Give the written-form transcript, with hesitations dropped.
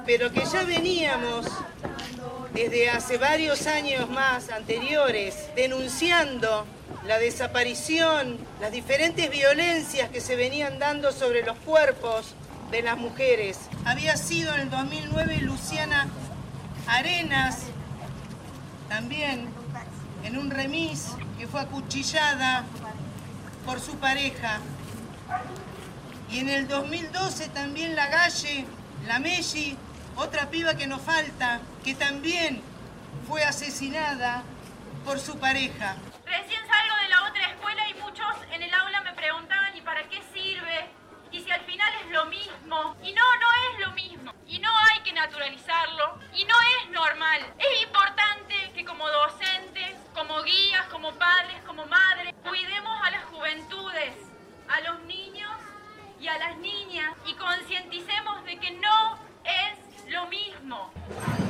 pero que ya veníamos desde hace varios años más anteriores denunciando la desaparición, las diferentes violencias que se venían dando sobre los cuerpos de las mujeres. Había sido en el 2009 Luciana Arenas, también en un remis, que fue acuchillada por su pareja. Y en el 2012 también la Galle, la Melli, otra piba que nos falta, que también fue asesinada por su pareja. Recién salgo de la otra escuela y muchos en el aula me preguntaban ¿y para qué sirve? Y si al final es lo mismo. Y no es lo mismo. Y no hay que naturalizarlo. Y no es normal. Es importante que como docentes, como guías, como padres, como madres, cuidemos a las juventudes, a los niños y a las niñas y concienticemos de que no es lo mismo.